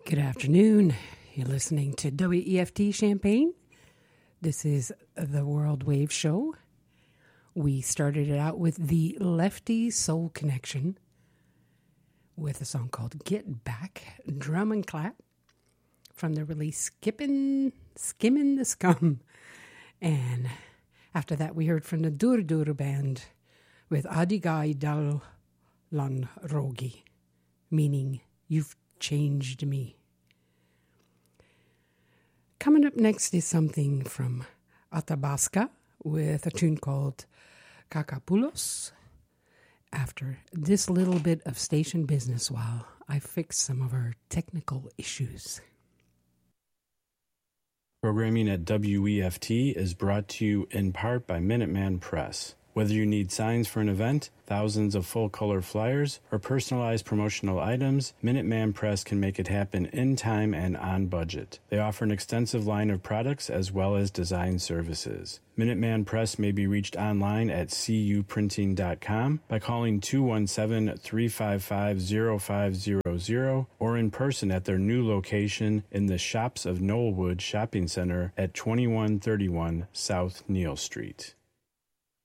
Good afternoon. You're listening to WEFT Champaign. This is the World Wave Show. We started it out with the Lefty Soul Connection with a song called Get Back, Drum and Clap, from the release Skimming the Scum. And after that, we heard from the Dur Dur Band with Adigai Dal Lan Rogi, meaning you've changed me. Coming up next is something from Athabasca with a tune called Kakapoulos. After this little bit of station business while I fix some of our technical issues. Programming at WEFT is brought to you in part by Minuteman Press. Whether you need signs for an event, thousands of full-color flyers, or personalized promotional items, Minuteman Press can make it happen in time and on budget. They offer an extensive line of products as well as design services. Minuteman Press may be reached online at cuprinting.com by calling 217-355-0500 or in person at their new location in the Shops of Knollwood Shopping Center at 2131 South Neal Street.